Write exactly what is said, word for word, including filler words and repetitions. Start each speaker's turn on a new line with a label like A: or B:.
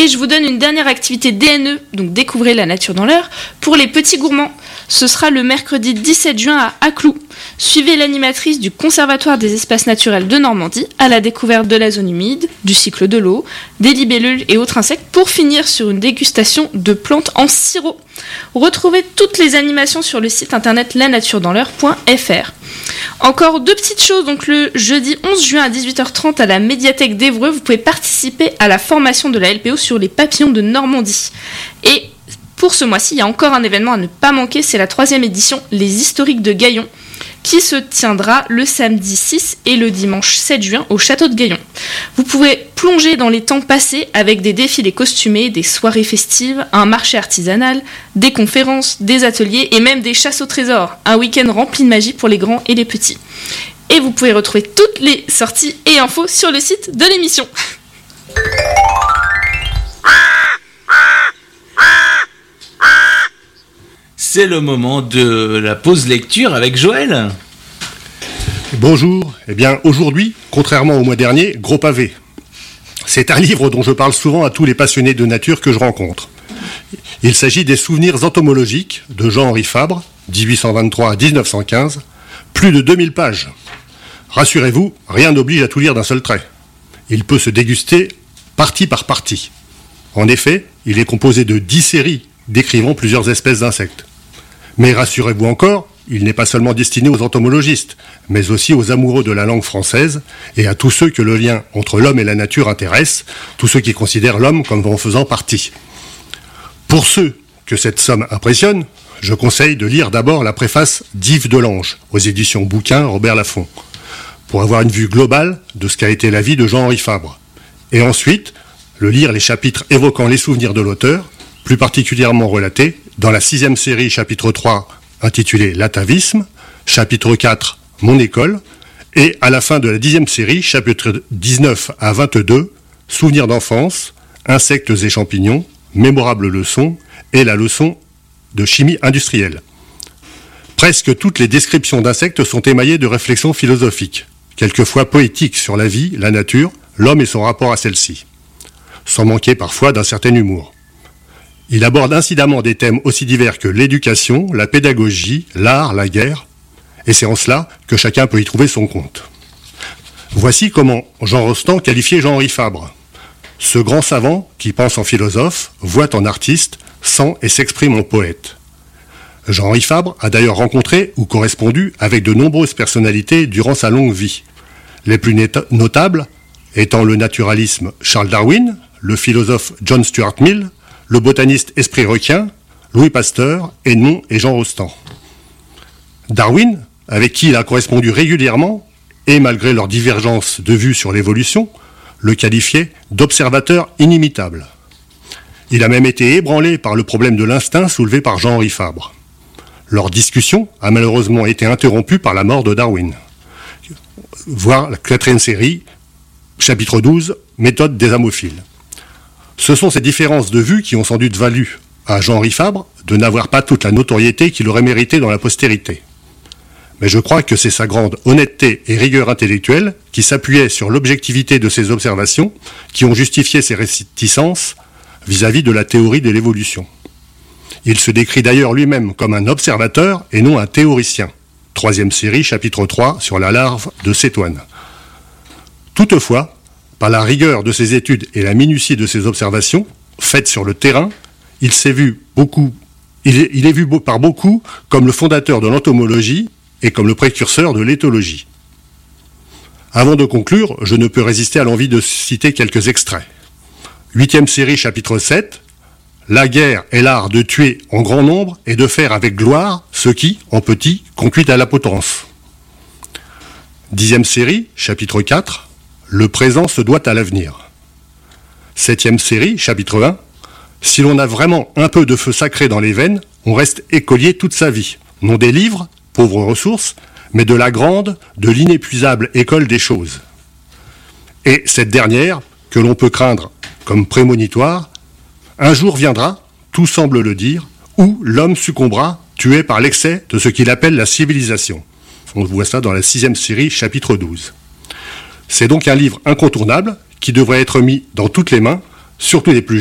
A: Et je vous donne une dernière activité D N E, donc découvrez la nature dans l'heure, pour les petits gourmands. Ce sera le mercredi dix-sept juin à Acclou. Suivez l'animatrice du Conservatoire des espaces naturels de Normandie à la découverte de la zone humide, du cycle de l'eau, des libellules et autres insectes pour finir sur une dégustation de plantes en sirop. Retrouvez toutes les animations sur le site internet la nature dans l'heure point f r. Encore deux petites choses, donc le jeudi onze juin à dix-huit heures trente à la médiathèque d'Évreux, vous pouvez participer à la formation de la L P O sur les papillons de Normandie. Et pour ce mois-ci, il y a encore un événement à ne pas manquer, c'est la troisième édition, les Historiques de Gaillon, qui se tiendra le samedi six et le dimanche sept juin au château de Gaillon. Vous pouvez plonger dans les temps passés avec des défilés costumés, des soirées festives, un marché artisanal, des conférences, des ateliers et même des chasses au trésor. Un week-end rempli de magie pour les grands et les petits. Et vous pouvez retrouver toutes les sorties et infos sur le site de l'émission.
B: C'est le moment de la pause lecture avec Joël.
C: Bonjour. Eh bien, aujourd'hui, contrairement au mois dernier, gros pavé. C'est un livre dont je parle souvent à tous les passionnés de nature que je rencontre. Il s'agit des Souvenirs entomologiques de Jean-Henri Fabre, dix-huit cent vingt-trois à dix-neuf cent quinze, plus de deux mille pages. Rassurez-vous, rien n'oblige à tout lire d'un seul trait. Il peut se déguster partie par partie. En effet, il est composé de dix séries décrivant plusieurs espèces d'insectes. Mais rassurez-vous encore, il n'est pas seulement destiné aux entomologistes, mais aussi aux amoureux de la langue française et à tous ceux que le lien entre l'homme et la nature intéresse, tous ceux qui considèrent l'homme comme en faisant partie. Pour ceux que cette somme impressionne, je conseille de lire d'abord la préface d'Yves Delange, aux éditions Bouquin Robert Laffont, pour avoir une vue globale de ce qu'a été la vie de Jean-Henri Fabre. Et ensuite, le lire les chapitres évoquant les souvenirs de l'auteur, plus particulièrement relatés dans la sixième série, chapitre trois, intitulé L'atavisme, chapitre quatre, Mon école, et à la fin de la dixième série, chapitre dix-neuf à vingt-deux, Souvenirs d'enfance, insectes et champignons, mémorables leçons, et la leçon de chimie industrielle. Presque toutes les descriptions d'insectes sont émaillées de réflexions philosophiques, quelquefois poétiques sur la vie, la nature, l'homme et son rapport à celle-ci, sans manquer parfois d'un certain humour. Il aborde incidemment des thèmes aussi divers que l'éducation, la pédagogie, l'art, la guerre, et c'est en cela que chacun peut y trouver son compte. Voici comment Jean Rostand qualifiait Jean-Henri Fabre. Ce grand savant qui pense en philosophe, voit en artiste, sent et s'exprime en poète. Jean-Henri Fabre a d'ailleurs rencontré ou correspondu avec de nombreuses personnalités durant sa longue vie. Les plus notables étant le naturalisme Charles Darwin, le philosophe John Stuart Mill, le botaniste Esprit Requien, Louis Pasteur, Edmond et Jean Rostand. Darwin, avec qui il a correspondu régulièrement, et malgré leurs divergences de vues sur l'évolution, le qualifiait d'observateur inimitable. Il a même été ébranlé par le problème de l'instinct soulevé par Jean-Henri Fabre. Leur discussion a malheureusement été interrompue par la mort de Darwin. Voir la quatrième série, chapitre douze, Méthode des amophiles. Ce sont ces différences de vues qui ont sans doute valu à Jean-Henri Fabre de n'avoir pas toute la notoriété qu'il aurait mérité dans la postérité. Mais je crois que c'est sa grande honnêteté et rigueur intellectuelle qui s'appuyait sur l'objectivité de ses observations qui ont justifié ses réticences vis-à-vis de la théorie de l'évolution. Il se décrit d'ailleurs lui-même comme un observateur et non un théoricien. Troisième série, chapitre trois, sur la larve de cétoine. Toutefois, par la rigueur de ses études et la minutie de ses observations, faites sur le terrain, il s'est vu beaucoup, il est, il est vu par beaucoup comme le fondateur de l'entomologie et comme le précurseur de l'éthologie. Avant de conclure, je ne peux résister à l'envie de citer quelques extraits. Huitième série, chapitre sept, La guerre est l'art de tuer en grand nombre et de faire avec gloire ce qui, en petit, conduit à la potence. Dixième série, chapitre quatre, Le présent se doit à l'avenir. Septième série, chapitre un, Si l'on a vraiment un peu de feu sacré dans les veines, on reste écolier toute sa vie. Non des livres, pauvres ressources, mais de la grande, de l'inépuisable école des choses. Et cette dernière, que l'on peut craindre comme prémonitoire, un jour viendra, tout semble le dire, où l'homme succombera, tué par l'excès de ce qu'il appelle la civilisation. On voit ça dans la sixième série, chapitre douze. C'est donc un livre incontournable qui devrait être mis dans toutes les mains, surtout les plus